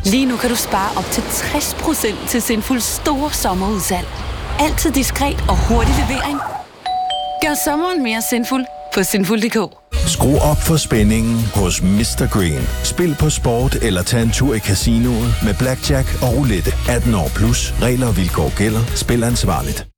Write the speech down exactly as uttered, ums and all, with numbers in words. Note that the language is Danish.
Lige nu kan du spare op til tres procent til Sinfuls store sommerudsalg. Altid diskret og hurtig levering. Gør sommeren mere sinful på sinful punktum d k. Skru op for spændingen hos mister Green. Spil på sport eller tag en tur i casinoet med blackjack og roulette. atten år plus. Regler og vilkår gælder. Spil ansvarligt.